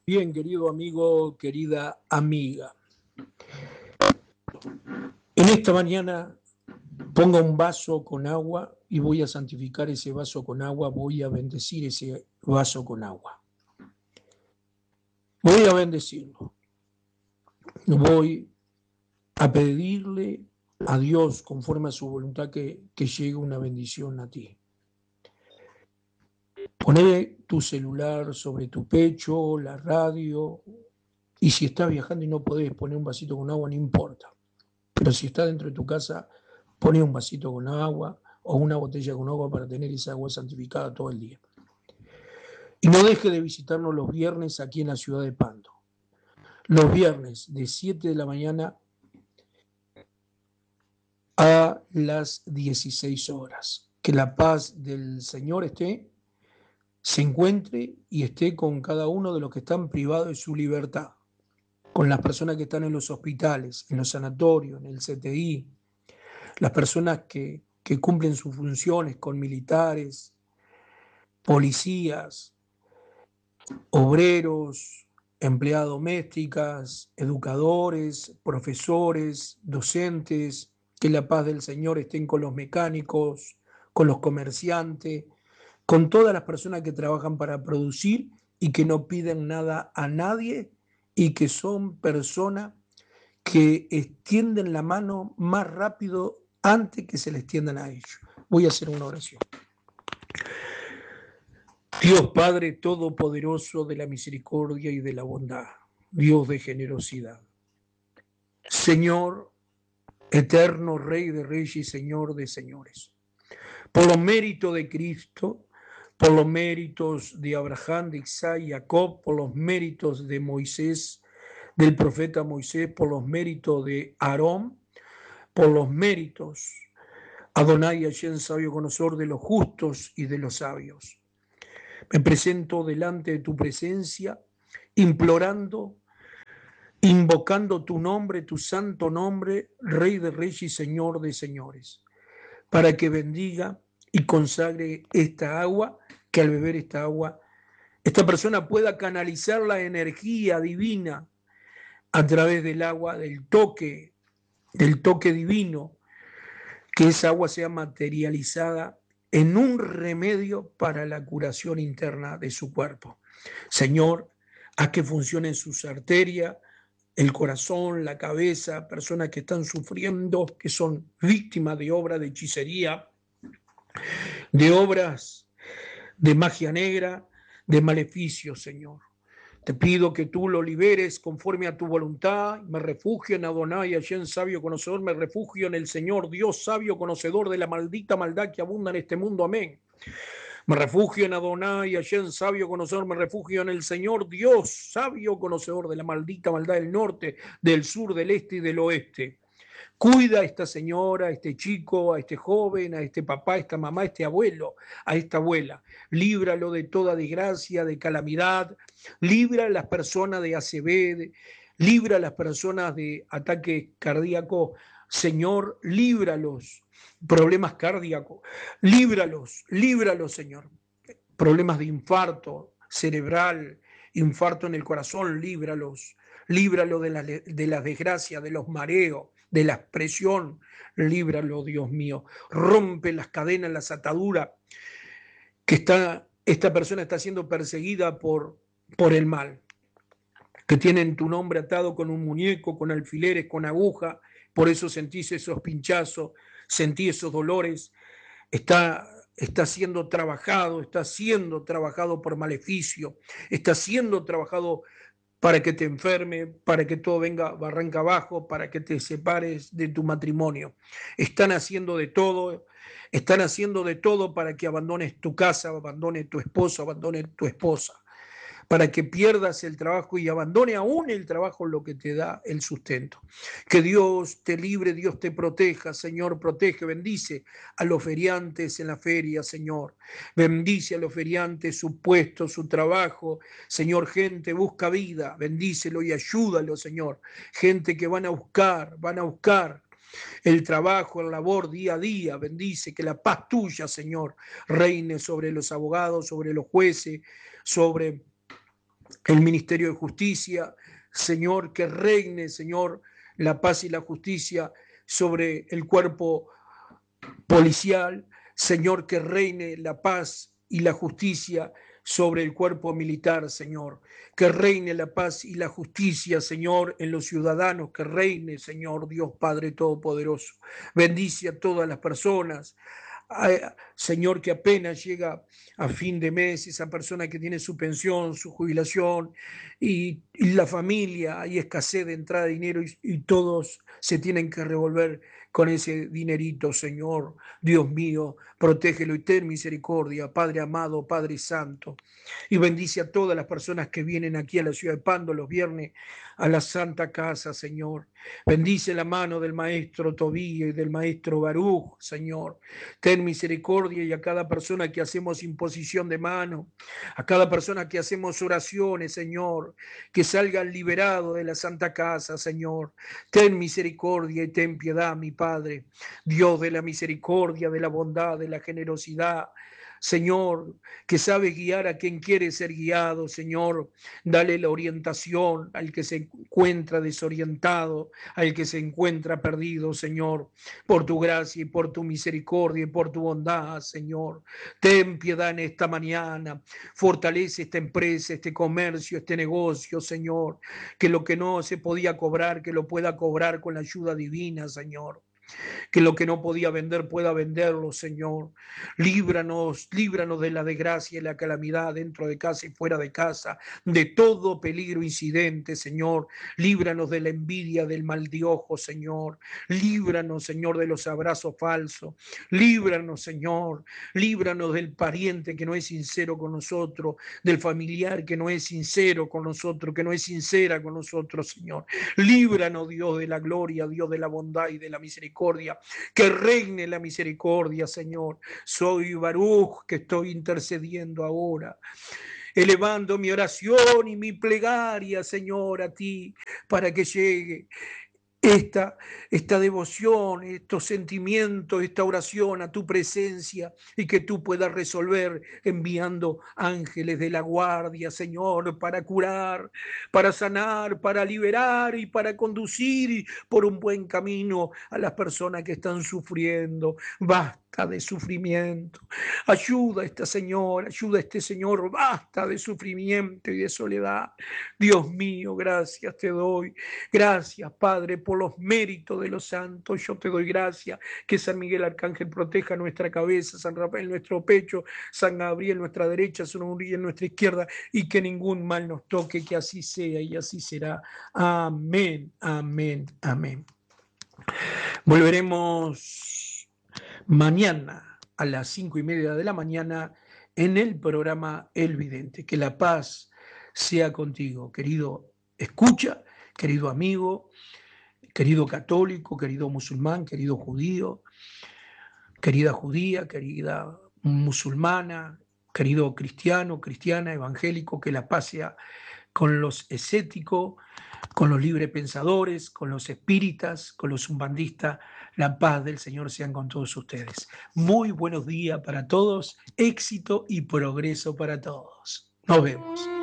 Bien, querido amigo, querida amiga, en esta mañana ponga un vaso con agua y voy a santificar ese vaso con agua, voy a bendecir ese vaso con agua. Voy a bendecirlo, voy a pedirle a Dios, conforme a su voluntad, que llegue una bendición a ti. Poné tu celular sobre tu pecho, la radio, y si estás viajando y no podés poner un vasito con agua, no importa. Pero si estás dentro de tu casa, poné un vasito con agua o una botella con agua para tener esa agua santificada todo el día. Y no deje de visitarnos los viernes aquí en la ciudad de Pando. Los viernes de 7 de la mañana a las 16 horas. Que la paz del Señor se encuentre y esté con cada uno de los que están privados de su libertad, con las personas que están en los hospitales, en los sanatorios, en el CTI, las personas que cumplen sus funciones con militares, policías, obreros, empleadas domésticas, educadores, profesores, docentes, que la paz del Señor estén con los mecánicos, con los comerciantes, con todas las personas que trabajan para producir y que no piden nada a nadie y que son personas que extienden la mano más rápido antes que se le extiendan a ellos. Voy a hacer una oración. Dios Padre Todopoderoso de la misericordia y de la bondad, Dios de generosidad, Señor eterno, Rey de reyes y Señor de señores, por los méritos de Cristo, por los méritos de Abraham, de Isaac y Jacob, por los méritos de Moisés, del profeta Moisés, por los méritos de Aarón, por los méritos, Adonai Hashem, sabio conocedor de los justos y de los sabios. Me presento delante de tu presencia, implorando, invocando tu nombre, tu santo nombre, Rey de reyes y Señor de señores, para que bendiga y consagre esta agua, que al beber esta agua, esta persona pueda canalizar la energía divina a través del agua, del toque divino, que esa agua sea materializada en un remedio para la curación interna de su cuerpo. Señor, haz que funcionen sus arterias, el corazón, la cabeza, personas que están sufriendo, que son víctimas de obras de hechicería, de obras de magia negra, de maleficios, Señor. Te pido que tú lo liberes conforme a tu voluntad. Me refugio en Adonai, Hashem sabio conocedor. Me refugio en el Señor, Dios sabio conocedor de la maldita maldad que abunda en este mundo. Amén. Me refugio en Adonai, Hashem sabio conocedor. Me refugio en el Señor, Dios sabio conocedor de la maldita maldad del norte, del sur, del este y del oeste. Cuida a esta señora, a este chico, a este joven, a este papá, a esta mamá, a este abuelo, a esta abuela. Líbralo de toda desgracia, de calamidad. Libra a las personas de ACV, libra a las personas de ataque cardíaco. Señor, líbralos. Problemas cardíacos. Líbralos, líbralos, Señor. Problemas de infarto cerebral, infarto en el corazón, líbralos. Líbralo de las desgracias, de los mareos, de la presión, líbralo, Dios mío. Rompe las cadenas, las ataduras que esta persona está siendo perseguida por el mal, que tienen tu nombre atado con un muñeco, con alfileres, con aguja, por eso sentís esos pinchazos, sentís esos dolores, está siendo trabajado por maleficio, está siendo trabajado para que te enferme, para que todo venga barranca abajo, para que te separes de tu matrimonio. Están haciendo de todo para que abandones tu casa, abandone tu esposo, abandone tu esposa, para que pierdas el trabajo y abandone aún el trabajo lo que te da el sustento. Que Dios te libre, Dios te proteja, Señor, protege, bendice a los feriantes en la feria, Señor. Bendice a los feriantes su puesto, su trabajo. Señor, gente busca vida, bendícelo y ayúdalo, Señor. Gente que van a buscar el trabajo, el labor día a día. Bendice que la paz tuya, Señor, reine sobre los abogados, sobre los jueces, sobre el Ministerio de Justicia, Señor, que reine, Señor, la paz y la justicia sobre el cuerpo policial, Señor, que reine la paz y la justicia sobre el cuerpo militar, Señor, que reine la paz y la justicia, Señor, en los ciudadanos, que reine, Señor, Dios Padre Todopoderoso. Bendice a todas las personas, Señor, que apenas llega a fin de mes, esa persona que tiene su pensión, su jubilación y la familia, hay escasez de entrada de dinero y todos se tienen que revolver con ese dinerito, Señor. Dios mío, protégelo y ten misericordia, Padre amado, Padre santo. Y bendice a todas las personas que vienen aquí a la ciudad de Pando los viernes a la Santa Casa, Señor. Bendice la mano del maestro Tobío y del maestro Baruch, Señor. Ten misericordia y a cada persona que hacemos imposición de mano, a cada persona que hacemos oraciones, Señor, que salgan liberados de la Santa Casa, Señor. Ten misericordia y ten piedad, mi Padre, Dios de la misericordia, de la bondad, de la generosidad. Señor, que sabe guiar a quien quiere ser guiado, Señor, dale la orientación al que se encuentra desorientado, al que se encuentra perdido, Señor, por tu gracia y por tu misericordia y por tu bondad, Señor. Ten piedad en esta mañana, fortalece esta empresa, este comercio, este negocio, Señor, que lo que no se podía cobrar, que lo pueda cobrar con la ayuda divina, Señor. Que lo que no podía vender pueda venderlo, Señor. Líbranos, líbranos de la desgracia y la calamidad dentro de casa y fuera de casa, de todo peligro incidente, Señor. Líbranos de la envidia, del mal de ojo, Señor. Líbranos, Señor, de los abrazos falsos. Líbranos, Señor. Líbranos del pariente que no es sincero con nosotros, del familiar que no es sincero con nosotros, que no es sincera con nosotros, Señor. Líbranos, Dios de la gloria, Dios de la bondad y de la misericordia. Que reine la misericordia, Señor. Soy Baruch, que estoy intercediendo ahora, elevando mi oración y mi plegaria, Señor, a ti, para que llegue esta devoción, estos sentimientos, esta oración a tu presencia y que tú puedas resolver enviando ángeles de la guardia, Señor, para curar, para sanar, para liberar y para conducir por un buen camino a las personas que están sufriendo. Basta de sufrimiento. Ayuda a esta señora, ayuda a este señor. Basta de sufrimiento y de soledad. Dios mío, gracias te doy. Gracias, Padre, por los méritos de los santos. Yo te doy gracias. Que San Miguel Arcángel proteja nuestra cabeza, San Rafael nuestro pecho, San Gabriel nuestra derecha, San Uriel nuestra izquierda, y que ningún mal nos toque, que así sea y así será. Amén, amén, amén. Volveremos mañana a las 5:30 de la mañana en el programa El Vidente. Que la paz sea contigo, querido escucha, querido amigo, querido católico, querido musulmán, querido judío, querida judía, querida musulmana, querido cristiano, cristiana, evangélico. Que la paz sea con los escépticos, con los librepensadores, con los espíritas, con los umbandistas. La paz del Señor sean con todos ustedes. Muy buenos días para todos, éxito y progreso para todos. Nos vemos.